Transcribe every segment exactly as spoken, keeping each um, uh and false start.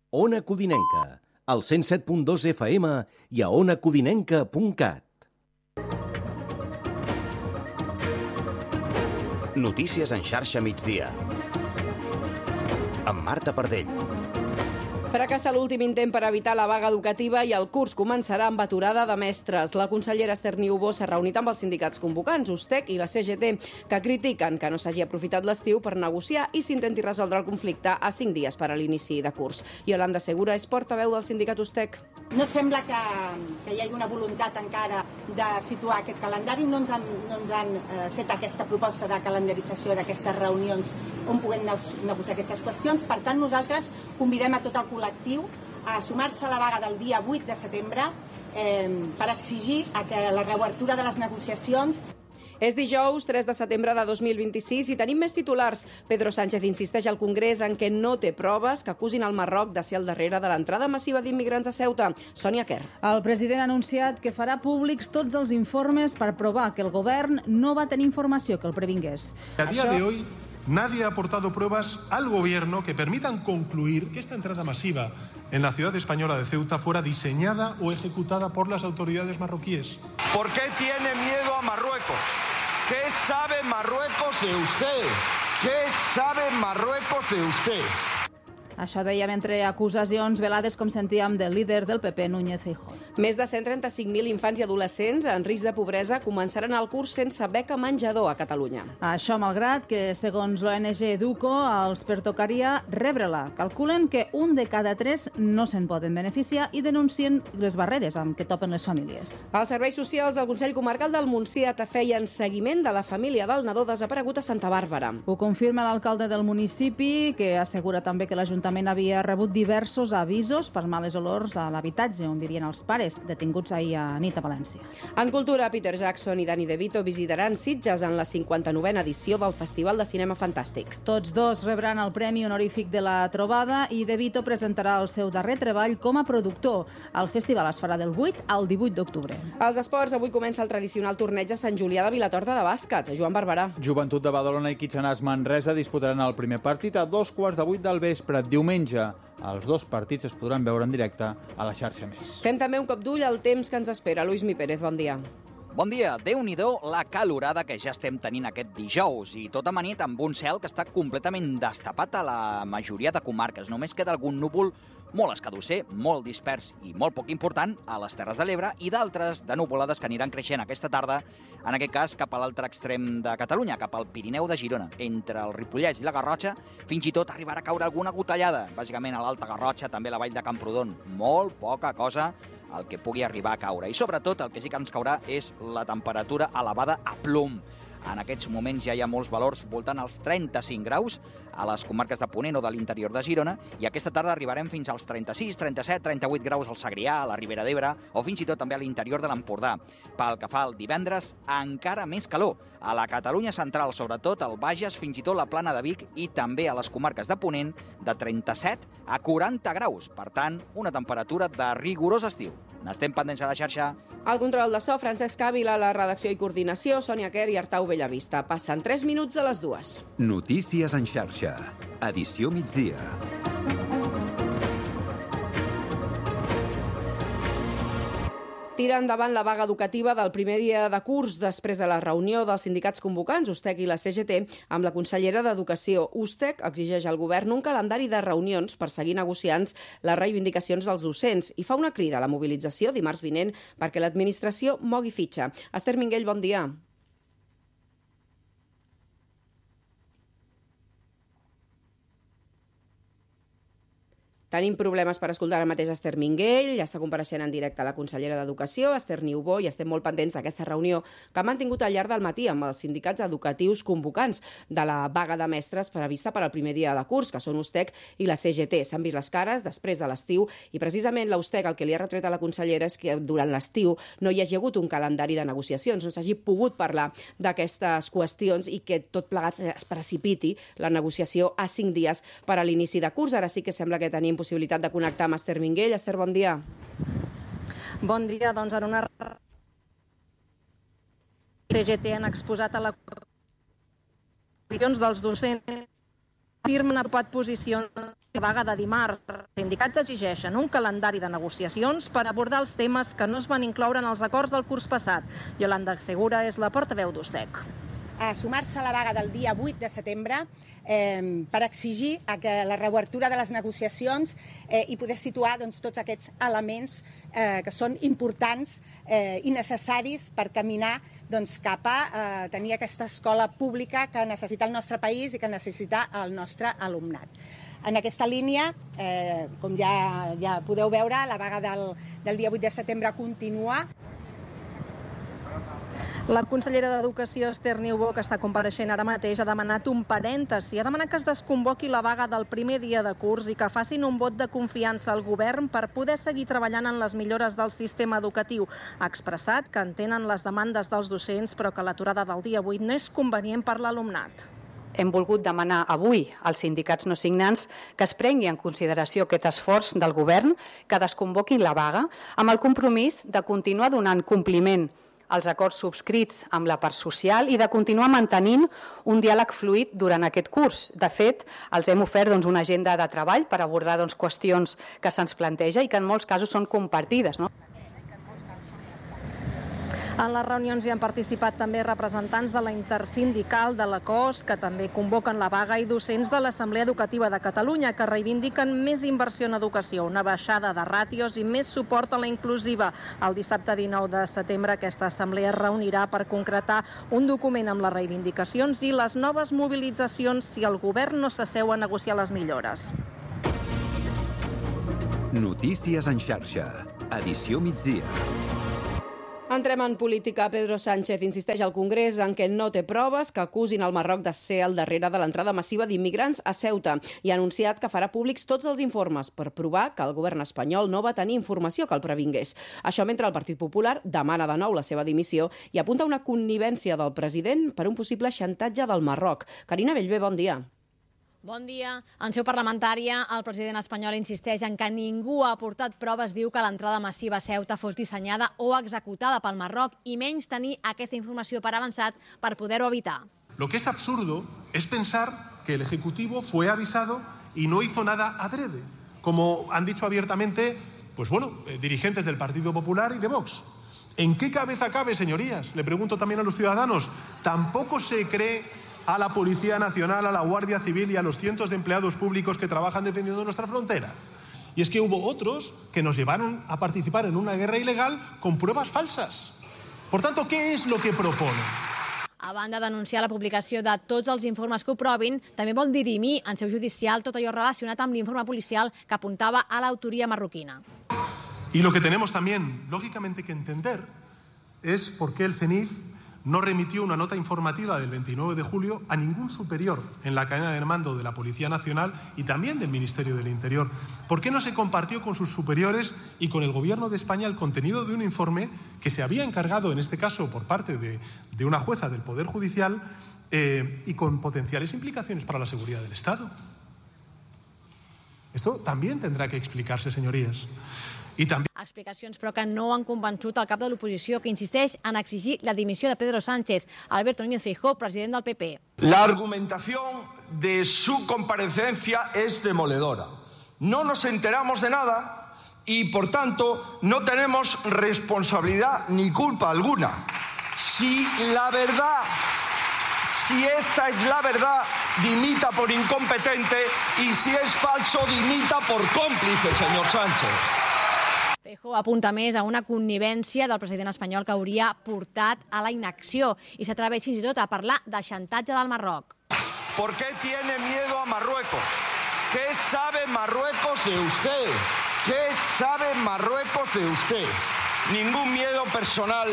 Ona Codinenca, al cent set punt dos F M i a ona codinenca punt cat. Notícies en xarxa migdia. Amb Marta Pardell. Fracassa l'últim intent per evitar la vaga educativa i el curs començarà amb aturada de mestres. La consellera Esther Niubó s'ha reunit amb els sindicats convocants, USTEC i la C G T, que critiquen que no s'hagi aprofitat l'estiu per negociar i s'intenti resoldre el conflicte a cinc dies per a l'inici de curs. Yolanda Segura és portaveu del sindicat USTEC. No sembla que, que hi hagi una voluntat encara de situar aquest calendari. No ens han, no ens han eh, fet aquesta proposta de calendarització d'aquestes reunions on puguem negociar aquestes qüestions. Per tant, nosaltres convidem a tot el col·lectiu a sumar-se a la vaga del dia vuit de setembre eh, per exigir a que la reobertura de les negociacions. És dijous, tres de setembre de dos mil vint-i-sis, i tenim més titulars. Pedro Sánchez insisteix al Congrés en què no té proves que acusin el Marroc de ser al darrere de l'entrada massiva d'immigrants a Ceuta. Sònia Quer. El president ha anunciat que farà públics tots els informes per provar que el govern no va tenir informació que el previngués. A dia de hoy, nadie ha aportado pruebas al gobierno que permitan concluir que esta entrada masiva en la ciudad española de Ceuta fuera diseñada o ejecutada por las autoridades marroquíes. ¿Por qué tiene miedo a Marruecos? ¿Qué sabe Marruecos de usted? ¿Qué sabe Marruecos de usted? Això deia mentre acusacions velades, com sentíem, del líder del P P, Núñez Feijóo. Més de cent trenta-cinc mil infants i adolescents en risc de pobresa començaran el curs sense beca menjador a Catalunya. Això malgrat que, segons l'O N G Educo, els pertocaria rebre-la. Calculen que un de cada tres no se'n poden beneficiar i denuncien les barreres amb què topen les famílies. Els serveis socials del Consell Comarcal del Montsià feien seguiment de la família del nadó desaparegut a Santa Bàrbara. Ho confirma l'alcalde del municipi, que assegura també que l'Ajuntament havia rebut diversos avisos per males olors a l'habitatge on vivien els pares, detinguts ahir a nit a València. En cultura, Peter Jackson i Danny DeVito visitaran Sitges en la cinquanta-novena edició del Festival de Cinema Fantàstic. Tots dos rebran el Premi Honorífic de la Trobada i DeVito presentarà el seu darrer treball com a productor. El festival es farà del vuit al divuit d'octubre. Als esports, avui comença el tradicional torneig a Sant Julià de Vilatorta de bàsquet. Joan Barberà. Joventut de Badalona i Quitxanàs Manresa disputaran el primer partit a dos quarts de vuit del vespre. Diumenge, els dos partits es podran veure en directe a la xarxa Més. Fem també un cop d'ull al temps que ens espera. Luis Mi Pérez, bon dia. Bon dia. Déu-n'hi-do la calorada que ja estem tenint aquest dijous i tot amanit amb un cel que està completament destapat a la majoria de comarques. Només queda algun núvol molt escadusser, molt dispers i molt poc important a les Terres de l'Ebre i d'altres de nuvolades que aniran creixent aquesta tarda, en aquest cas cap a l'altre extrem de Catalunya, cap al Pirineu de Girona. Entre el Ripollès i la Garrotxa fins i tot arribarà a caure alguna gotellada, bàsicament a l'Alta Garrotxa, també a la vall de Camprodon. Molt poca cosa el que pugui arribar a caure. I sobretot el que sí que ens caurà és la temperatura elevada a plom. En aquests moments ja hi ha molts valors voltant als trenta-cinc graus a les comarques de Ponent o de l'interior de Girona i aquesta tarda arribarem fins als trenta-sis, trenta-set, trenta-vuit graus al Segrià, a la Ribera d'Ebre o fins i tot també a l'interior de l'Empordà. Pel que fa al divendres, encara més calor. A la Catalunya central, sobretot al Bages, fins i tot la Plana de Vic i també a les comarques de Ponent, de trenta-set a quaranta graus. Per tant, una temperatura de rigorós estiu. N'estem pendents a la xarxa. Al control de so, Francesc Ávila, la redacció i coordinació, Sònia Quer i Artau Bellavista. Passen tres minuts de les dues. Notícies en xarxa. Edició migdia. Tira endavant la vaga educativa del primer dia de curs després de la reunió dels sindicats convocants, USTEC i la C G T, amb la consellera d'Educació. USTEC exigeix al govern un calendari de reunions per seguir negociant les reivindicacions dels docents i fa una crida a la mobilització dimarts vinent perquè l'administració mogui fitxa. Esther Minguell, bon dia. Tenim problemes per escoltar ara mateix Esther Minguell, ja està compareixent en directe la consellera d'Educació, Esther Niubó, i estem molt pendents d'aquesta reunió que han mantingut al llarg del matí amb els sindicats educatius convocants de la vaga de mestres prevista per al primer dia de curs, que són USTEC i la C G T. S'han vist les cares després de l'estiu i precisament la USTEC el que li ha retret a la consellera és que durant l'estiu no hi hagi hagut un calendari de negociacions, no s'hagi pogut parlar d'aquestes qüestions i que tot plegat es precipiti la negociació a cinc dies per a l'inici de curs. Ara sí que sembla que tenim possibilitat de connectar amb Esther Minguell. Esther, bon dia. Bon dia, doncs en una C G T han exposat a la dels docents firmen apropat posicions de vaga de dimarts. Els sindicats exigeixen un calendari de negociacions per abordar els temes que no es van incloure en els acords del curs passat. Yolanda Segura és la portaveu d'Ustec. A sumar-se a la vaga del dia vuit de setembre eh, per exigir a que la reobertura de les negociacions eh, i poder situar doncs, tots aquests elements eh, que són importants eh, i necessaris per caminar doncs, cap a eh, tenir aquesta escola pública que necessita el nostre país i que necessita el nostre alumnat. En aquesta línia, eh, com ja, ja podeu veure, la vaga del, del dia vuit de setembre continua. La consellera d'Educació, Esther Niubó, que està compareixent ara mateix, ha demanat un parèntesi. Ha demanat que es desconvoqui la vaga del primer dia de curs i que facin un vot de confiança al govern per poder seguir treballant en les millores del sistema educatiu. Ha expressat que entenen les demandes dels docents, però que l'aturada del dia vuit no és convenient per l'alumnat. Hem volgut demanar avui als sindicats no signants que es prengui en consideració aquest esforç del govern, que desconvoquin la vaga, amb el compromís de continuar donant compliment als acords subscrits amb la part social i de continuar mantenint un diàleg fluid durant aquest curs. De fet, els hem ofert doncs, una agenda de treball per abordar doncs, qüestions que se'ns planteja i que en molts casos són compartides, no? En les reunions hi han participat també representants de la intersindical de la C O S, que també convoquen la vaga, i docents de l'Assemblea Educativa de Catalunya, que reivindiquen més inversió en educació, una baixada de ràtios i més suport a la inclusiva. El dissabte dinou de setembre aquesta assemblea es reunirà per concretar un document amb les reivindicacions i les noves mobilitzacions si el govern no s'asseu a negociar les millores. Notícies en xarxa. Edició migdia. Entrem en política. Pedro Sánchez insisteix al Congrés en què no té proves que acusin el Marroc de ser al darrere de l'entrada massiva d'immigrants a Ceuta i ha anunciat que farà públics tots els informes per provar que el govern espanyol no va tenir informació que el previngués. Això mentre el Partit Popular demana de nou la seva dimissió i apunta una connivència del president per un possible xantatge del Marroc. Carina Bellver, bon dia. Bon dia. En seu parlamentària, el president espanyol insisteix en que ningú ha aportat proves, diu que l'entrada massiva a Ceuta fos dissenyada o executada pel Marroc i menys tenir aquesta informació per avançat per poder-ho evitar. Lo que es absurdo es pensar que el Ejecutivo fue avisado y no hizo nada adrede, como han dicho abiertamente, pues bueno, eh, dirigentes del Partido Popular y de Vox. ¿En qué cabeza cabe, señorías? Le pregunto también a los ciudadanos. ¿Tampoco se cree a la Policía Nacional, a la Guardia Civil y a los cientos de empleados públicos que trabajan defendiendo nuestra frontera? Y es que hubo otros que nos llevaron a participar en una guerra ilegal con pruebas falsas. Por tanto, ¿qué es lo que propone? A banda d'anunciar la publicació de tots els informes que ho provin, també vol dirimir en seu judicial tot allò relacionat amb l'informe policial que apuntava a l'autoria marroquina. Y lo que tenemos también, lógicamente, que entender es por qué el CENIF no remitió una nota informativa del veintinueve de julio a ningún superior en la cadena de mando de la Policía Nacional y también del Ministerio del Interior. ¿Por qué no se compartió con sus superiores y con el Gobierno de España el contenido de un informe que se había encargado, en este caso por parte de, de una jueza del Poder Judicial eh, y con potenciales implicaciones para la seguridad del Estado? Esto también tendrá que explicarse, señorías. I també... Explicacions, però, que no han convençut el cap de l'oposició, que insisteix en exigir la dimissió de Pedro Sánchez. Alberto Núñez Feijóo, president del P P. La argumentación de su comparecencia es demoledora. No nos enteramos de nada y, por tanto, no tenemos responsabilidad ni culpa alguna. Si la verdad, si esta es la verdad, dimita por incompetente, y si es falso, dimita por cómplice, señor Sánchez. Feijóo apunta més a una connivència del president espanyol que hauria portat a la inacció i s'atreveix fins i tot a parlar de xantatge del Marroc. ¿Por qué tiene miedo a Marruecos? ¿Qué sabe Marruecos de usted? ¿Qué sabe Marruecos de usted? Ningún miedo personal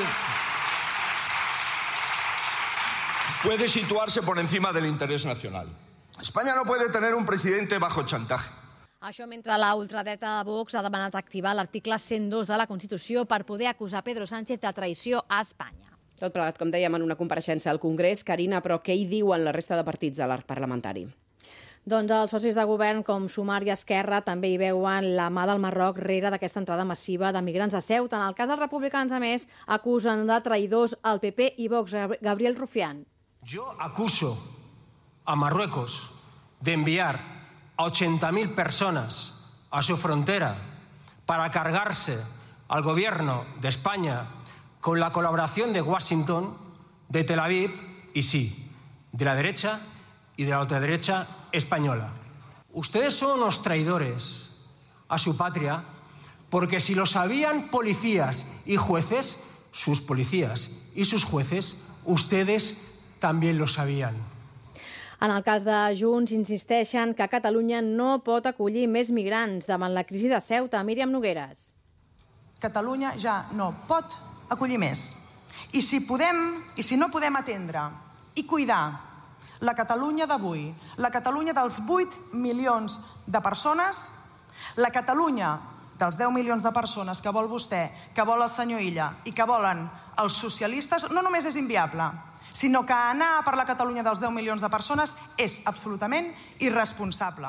puede situarse por encima del interés nacional. España no puede tener un presidente bajo chantaje. Això mentre la ultradreta de Vox ha demanat activar l'article cent dos de la Constitució per poder acusar Pedro Sánchez de traïció a Espanya. Tot plegat, com dèiem, en una compareixença al Congrés. Carina, però què hi diuen la resta de partits de l'arc parlamentari? Doncs els socis de govern com Sumar i Esquerra també hi veuen la mà del Marroc rere d'aquesta entrada massiva de migrants a Ceuta. En el cas dels republicans, a més, acusen de traïdors al P P i Vox. Gabriel Rufián. Jo acuso a Marruecos de enviar a ochenta mil personas a su frontera para cargarse al gobierno de España con la colaboración de Washington, de Tel Aviv y sí, de la derecha y de la ultraderecha española. Ustedes son unos traidores a su patria porque si lo sabían policías y jueces, sus policías y sus jueces, ustedes también lo sabían. En el cas de Junts, insisteixen que Catalunya no pot acollir més migrants davant la crisi de Ceuta. Míriam Nogueres. Catalunya ja no pot acollir més. I si podem, i si no podem atendre i cuidar la Catalunya d'avui, la Catalunya dels vuit milions de persones, la Catalunya dels deu milions de persones que vol vostè, que vol el senyor Illa i que volen els socialistes, no només és inviable, sinó que anar per la Catalunya dels deu milions de persones és absolutament irresponsable.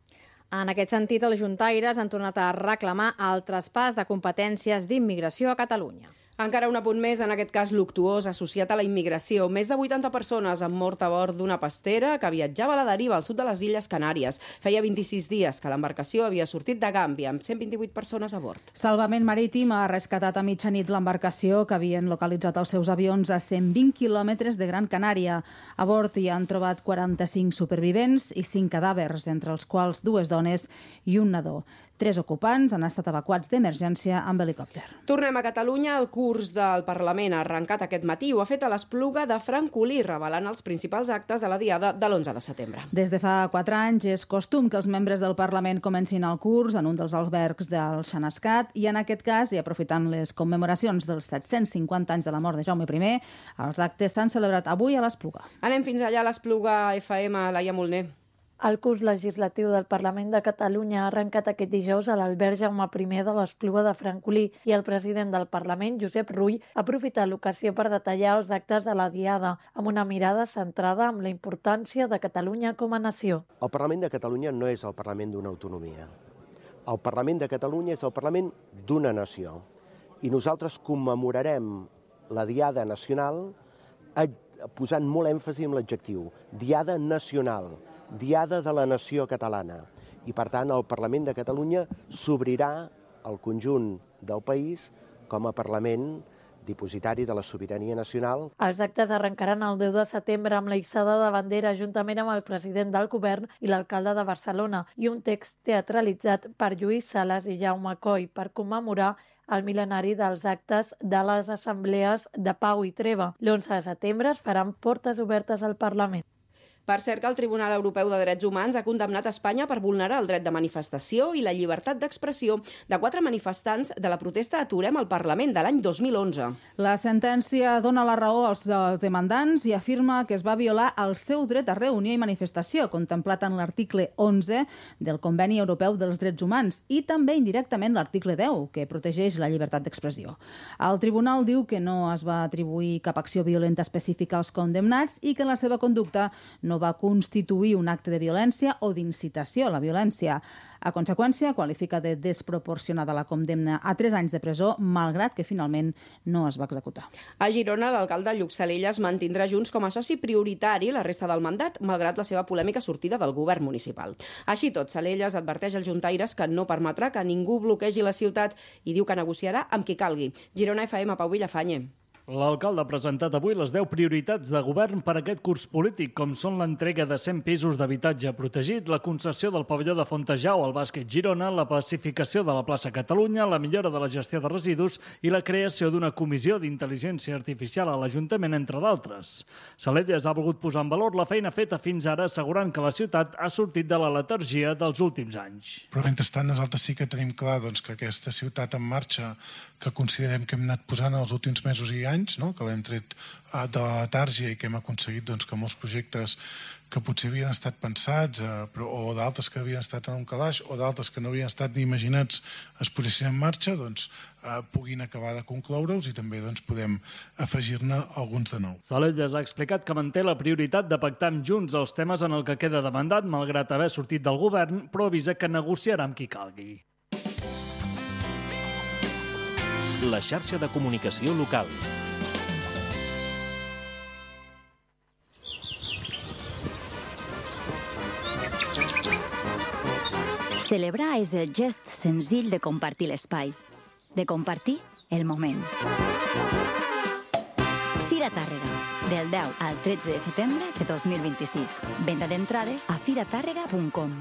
En aquest sentit, els juntaires han tornat a reclamar el traspàs de competències d'immigració a Catalunya. Encara un apunt més, en aquest cas luctuós, associat a la immigració. Més de vuitanta persones han mort a bord d'una pastera que viatjava a la deriva al sud de les Illes Canàries. Feia vint-i-sis dies que l'embarcació havia sortit de Gàmbia, amb cent vint-i-vuit persones a bord. Salvament Marítim ha rescatat a mitjanit l'embarcació que havien localitzat els seus avions a cent vint quilòmetres de Gran Canària. A bord hi han trobat quaranta-cinc supervivents i cinc cadàvers, entre els quals dues dones i un nadó. Tres ocupants han estat evacuats d'emergència amb helicòpter. Tornem a Catalunya. El curs del Parlament ha arrencat aquest matí. Ho ha fet a l'Espluga de Francolí, revelant els principals actes de la diada de l'onze de setembre. Des de fa quatre anys és costum que els membres del Parlament comencin el curs en un dels albergs del Xanascat i en aquest cas, i aprofitant les commemoracions dels set-cents cinquanta anys de la mort de Jaume primer, els actes s'han celebrat avui a l'Espluga. Anem fins allà a l'Espluga F M, Laia Molner. El curs legislatiu del Parlament de Catalunya ha arrencat aquest dijous a l'alberg Jaume primer de l'Espluga de Francolí i el president del Parlament, Josep Rull, ha aprofitat l'ocasió per detallar els actes de la diada, amb una mirada centrada en la importància de Catalunya com a nació. El Parlament de Catalunya no és el Parlament d'una autonomia. El Parlament de Catalunya és el Parlament d'una nació. I nosaltres commemorarem la Diada Nacional posant molt èmfasi en l'adjectiu. Diada Nacional. Diada de la nació catalana. I, per tant, el Parlament de Catalunya s'obrirà al conjunt del país com a Parlament dipositari de la sobirania nacional. Els actes arrencaran el deu de setembre amb la hissada de bandera juntament amb el president del govern i l'alcalde de Barcelona i un text teatralitzat per Lluís Sales i Jaume Coll per commemorar el mil·lenari dels actes de les assemblees de Pau i Treva. L'onze de setembre es faran portes obertes al Parlament. Per cert, que el Tribunal Europeu de Drets Humans ha condemnat Espanya per vulnerar el dret de manifestació i la llibertat d'expressió de quatre manifestants de la protesta Aturem el Parlament de l'any dos mil onze. La sentència dona la raó als demandants i afirma que es va violar el seu dret a reunió i manifestació, contemplat en l'article onze del Conveni Europeu dels Drets Humans i també indirectament l'article deu, que protegeix la llibertat d'expressió. El tribunal diu que no es va atribuir cap acció violenta específica als condemnats i que la seva conducta no no va constituir un acte de violència o d'incitació a la violència. A conseqüència, qualifica de desproporcionada la condemna a tres anys de presó, malgrat que finalment no es va executar. A Girona, l'alcalde Lluc Salellas mantindrà Junts com a soci prioritari la resta del mandat, malgrat la seva polèmica sortida del govern municipal. Així tot, Salellas adverteix als juntaires que no permetrà que ningú bloquegi la ciutat i diu que negociarà amb qui calgui. Girona F M, Pau Villafañe. L'alcalde ha presentat avui les deu prioritats de govern per a aquest curs polític, com són l'entrega de cent pisos d'habitatge protegit, la concessió del pavelló de Fontejau al bàsquet Girona, la pacificació de la plaça Catalunya, la millora de la gestió de residus i la creació d'una comissió d'intel·ligència artificial a l'Ajuntament, entre d'altres. Salellas ha volgut posar en valor la feina feta fins ara, assegurant que la ciutat ha sortit de la letargia dels últims anys. Però mentrestant nosaltres sí que tenim clar doncs, que aquesta ciutat en marxa, que considerem que hem anat posant els últims mesos i anys, no? que l'hem tret de la letàrgia i que hem aconseguit doncs, que molts projectes que potser havien estat pensats eh, però, o d'altres que havien estat en un calaix o d'altres que no havien estat ni imaginats es posessin en marxa, doncs, eh, puguin acabar de concloure'ls i també doncs, podem afegir-ne alguns de nou. Salellas ha explicat que manté la prioritat de pactar amb Junts els temes en el que queda demandat, malgrat haver sortit del govern, però avisa que negociarà amb qui calgui. La xarxa de comunicació local. Celebrar és el gest senzill de compartir l'espai, de compartir el moment. Fira Tàrrega, del deu al tretze de setembre de dos mil vint-i-sis. Venda d'entrades a fira tàrrega punt com.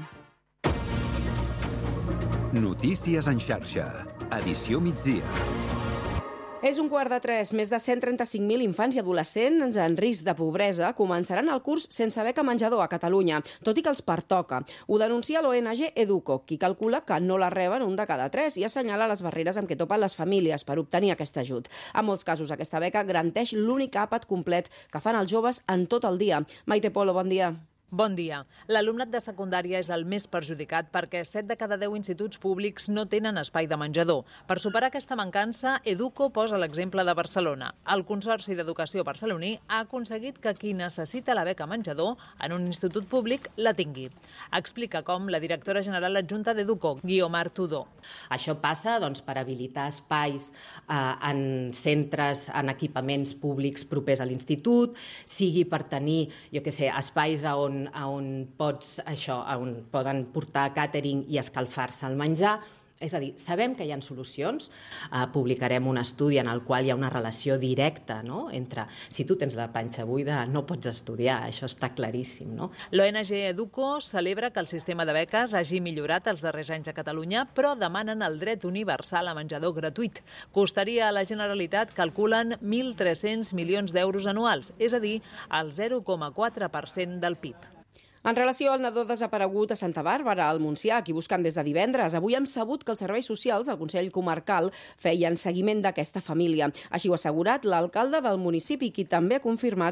Notícies en xarxa. Edició migdia. És un quart de tres. Més de cent trenta-cinc mil infants i adolescents en risc de pobresa començaran el curs sense beca menjador a Catalunya, tot i que els pertoca. Ho denuncia l'O N G Educo, qui calcula que no la reben un de cada tres i assenyala les barreres amb què topen les famílies per obtenir aquest ajut. En molts casos, aquesta beca garanteix l'únic àpat complet que fan els joves en tot el dia. Maite Polo, bon dia. Bon dia. L'alumnat de secundària és el més perjudicat perquè set de cada deu instituts públics no tenen espai de menjador. Per superar aquesta mancança, Educo posa l'exemple de Barcelona. El Consorci d'Educació barceloní ha aconseguit que qui necessita la beca menjador en un institut públic la tingui. Explica com la directora general adjunta d'Educo, Guiomar Tudor. Això passa doncs, per habilitar espais eh, en centres, en equipaments públics propers a l'institut, sigui per tenir, jo què sé, espais on a on pots, això, a on poden portar càtering i escalfar-se el menjar. És a dir, sabem que hi ha solucions. Uh, publicarem un estudi en el qual hi ha una relació directa, no?, entre si tu tens la panxa buida no pots estudiar, això està claríssim. No? L'O N G Educo celebra que el sistema de beques hagi millorat els darrers anys a Catalunya, però demanen el dret universal a menjador gratuït. Costaria a la Generalitat, calculen, mil tres-cents milions d'euros anuals, és a dir, el zero coma quatre per cent del P I B. En relació al nadó desaparegut a Santa Bàrbara, al Montsià, qui busquen des de divendres, avui hem sabut que els serveis socials del Consell Comarcal feien seguiment d'aquesta família. Així ho ha assegurat l'alcalde del municipi, qui també ha confirmat